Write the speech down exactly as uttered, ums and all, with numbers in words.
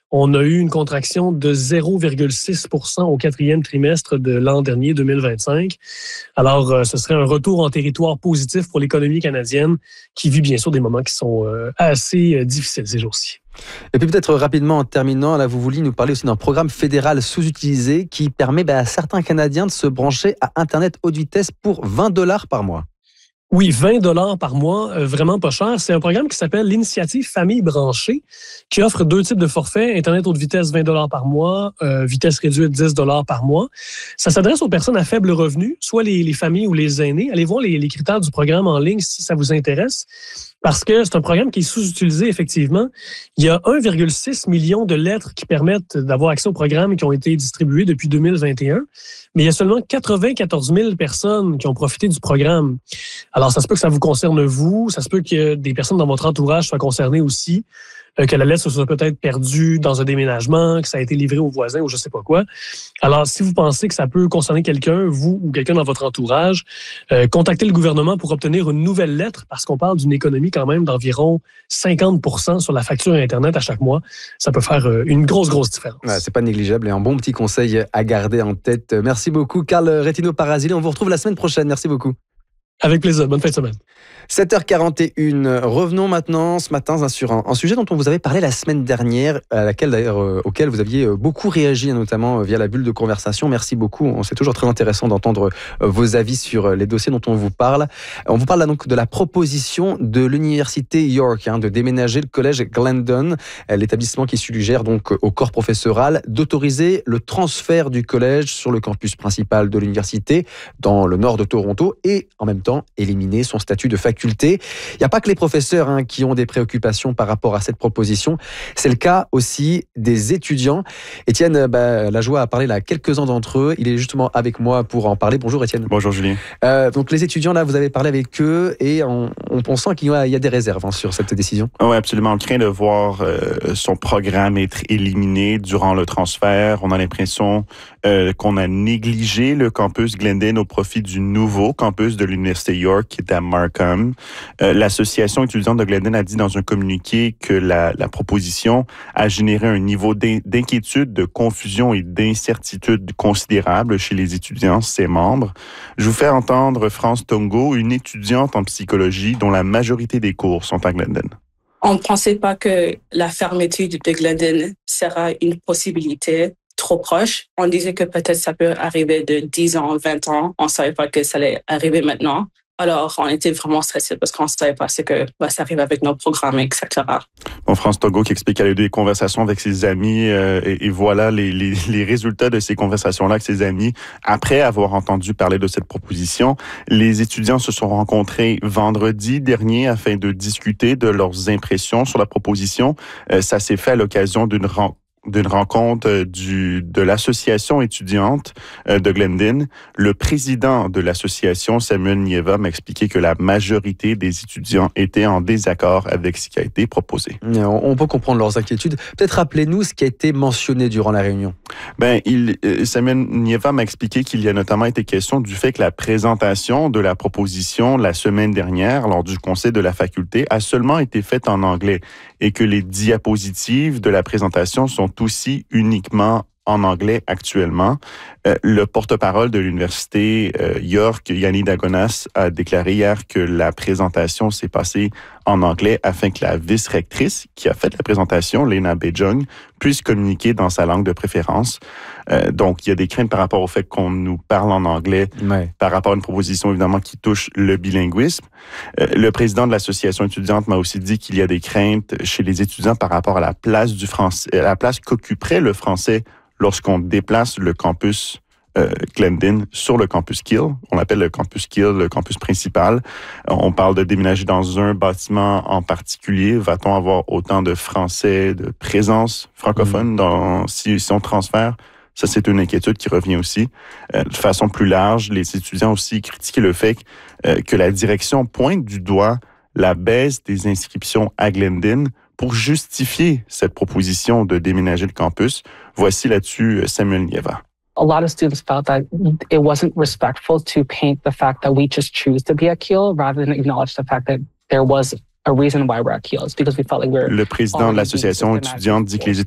On a eu une contraction de zéro virgule six pour cent au quatrième trimestre de l'an dernier, deux mille vingt-cinq. Alors, euh, ce serait un retour en territoire positif pour l'économie canadienne qui vit bien sûr des moments qui sont euh, assez euh, difficiles ces jours-ci. Et puis peut-être rapidement en terminant, là vous vouliez nous parler aussi d'un programme fédéral sous-utilisé qui permet bah, à certains Canadiens de se brancher à Internet haute vitesse pour vingt dollars par mois. Oui, vingt dollars par mois, euh, vraiment pas cher. C'est un programme qui s'appelle l'Initiative Famille branchée, qui offre deux types de forfaits. Internet haute vitesse, vingt dollars par mois, euh, vitesse réduite, dix dollars par mois. Ça s'adresse aux personnes à faible revenu, soit les, les familles ou les aînés. Allez voir les, les critères du programme en ligne si ça vous intéresse. Parce que c'est un programme qui est sous-utilisé, effectivement. Il y a un virgule six million de lettres qui permettent d'avoir accès au programme qui ont été distribuées depuis deux mille vingt et un. Mais il y a seulement quatre-vingt-quatorze mille personnes qui ont profité du programme. Alors, ça se peut que ça vous concerne vous. Ça se peut que des personnes dans votre entourage soient concernées aussi. Que la lettre se soit peut-être perdue dans un déménagement, que ça a été livré aux voisins ou je ne sais pas quoi. Alors, si vous pensez que ça peut concerner quelqu'un, vous ou quelqu'un dans votre entourage, euh, contactez le gouvernement pour obtenir une nouvelle lettre parce qu'on parle d'une économie quand même d'environ cinquante pour cent sur la facture Internet à chaque mois. Ça peut faire euh, une grosse, grosse différence. Ouais, c'est pas négligeable et un bon petit conseil à garder en tête. Merci beaucoup, Carl Retino-Parasile. On vous retrouve la semaine prochaine. Merci beaucoup. Avec plaisir. Bonne fin de semaine. sept heures quarante et une. Revenons maintenant ce matin sur un, un sujet dont on vous avait parlé la semaine dernière, à laquelle d'ailleurs euh, auquel vous aviez beaucoup réagi, notamment via la bulle de conversation. Merci beaucoup. C'est toujours très intéressant d'entendre vos avis sur les dossiers dont on vous parle. On vous parle là donc de la proposition de l'université York hein, de déménager le collège Glendon, l'établissement qui suggère donc au corps professoral d'autoriser le transfert du collège sur le campus principal de l'université dans le nord de Toronto et en même temps éliminer son statut de faculté. Il n'y a pas que les professeurs hein, qui ont des préoccupations par rapport à cette proposition. C'est le cas aussi des étudiants. Étienne bah, Lajoie a parlé là à quelques-uns d'entre eux. Il est justement avec moi pour en parler. Bonjour Étienne. Bonjour Julien. Euh, donc les étudiants, là, vous avez parlé avec eux et on, on, on sent qu'il y a, il y a des réserves hein, sur cette décision. Oui, absolument. On craint de voir euh, son programme être éliminé durant le transfert. On a l'impression euh, qu'on a négligé le campus Glendon au profit du nouveau campus de l'Université York qui est à Markham. Euh, L'association étudiante de Glendon a dit dans un communiqué que la, la proposition a généré un niveau d'inquiétude, de confusion et d'incertitude considérable chez les étudiants, ses membres. Je vous fais entendre France Tongo, une étudiante en psychologie dont la majorité des cours sont à Glendon. On ne pensait pas que la fermeture de Glendon sera une possibilité trop proche. On disait que peut-être ça peut arriver de dix ans, vingt ans. On ne savait pas que ça allait arriver maintenant. Alors, on était vraiment stressés parce qu'on ne savait pas ce que bah, ça arrive avec nos programmes, et cetera. Bon, France Togo qui explique qu'elle a eu des conversations avec ses amis euh, et, et voilà les, les, les résultats de ces conversations-là avec ses amis. Après avoir entendu parler de cette proposition, les étudiants se sont rencontrés vendredi dernier afin de discuter de leurs impressions sur la proposition. Euh, ça s'est fait à l'occasion d'une rencontre d'une rencontre du, de l'association étudiante de Glendon. Le président de l'association, Samuel Nieva, m'a expliqué que la majorité des étudiants étaient en désaccord avec ce qui a été proposé. On peut comprendre leurs inquiétudes. Peut-être rappelez-nous ce qui a été mentionné durant la réunion. Ben, il, Samuel Nieva m'a expliqué qu'il y a notamment été question du fait que la présentation de la proposition la semaine dernière, lors du conseil de la faculté, a seulement été faite en anglais et que les diapositives de la présentation sont aussi uniquement en anglais actuellement. Euh, le porte-parole de l'université euh, York, Yanni Dagonas, a déclaré hier que la présentation s'est passée en anglais afin que la vice-rectrice qui a fait la présentation, Lena Bejong, puisse communiquer dans sa langue de préférence. Euh, donc, il y a des craintes par rapport au fait qu'on nous parle en anglais, ouais. par rapport à une proposition évidemment qui touche le bilinguisme. Euh, le président de l'association étudiante m'a aussi dit qu'il y a des craintes chez les étudiants par rapport à la place du français, à la place qu'occuperait le français lorsqu'on déplace le campus euh, Glendon sur le campus Kiel. On appelle le campus Kiel le campus principal. On parle de déménager dans un bâtiment en particulier. Va-t-on avoir autant de Français, de présence francophone mmh. dans, si, si on transfère? Ça, c'est une inquiétude qui revient aussi. Euh, de façon plus large, les étudiants aussi critiquaient le fait euh, que la direction pointe du doigt la baisse des inscriptions à Glendon pour justifier cette proposition de déménager le campus. Voici là-dessus Samuel Nieva. A lot of students felt that it wasn't respectful to paint the fact that we just choose to be at Kiel rather than acknowledge the fact that there was a reason why we're at Kiel. It's because we felt like we're... Le président de l'association étudiante dit que les